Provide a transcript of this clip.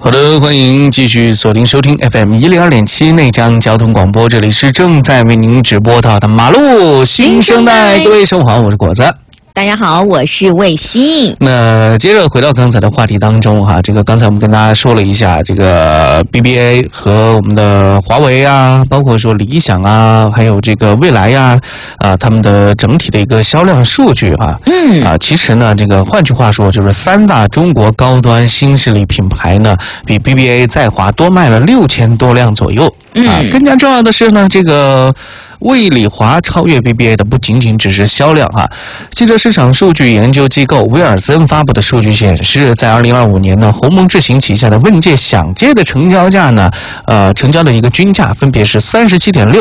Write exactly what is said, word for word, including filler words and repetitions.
好的，欢迎继续锁定收听 F M 一零二点七内江交通广播，这里是正在为您直播到的马路新生代。各位上午好，我是果子。 大家好，我是卫星。 那接着回到刚才的话题当中哈，这个刚才我们跟大家说了一下这个 B B A 和我们的华为啊，包括说理想啊，还有这个蔚来呀 啊, 啊，他们的整体的一个销量数据哈。嗯啊，其实呢，这个换句话说，就是三大中国高端新势力品牌呢，比 B B A 在华多卖了六千多辆左右。啊，更加重要的是呢，这个蔚理华超越 B B A 的不仅仅只是销量哈。汽车市场数据研究机构威尔森发布的数据显示，在二零二五年呢，鸿蒙智行旗下的问界、享界的成交价呢，呃，成交的一个均价分别是三十七点六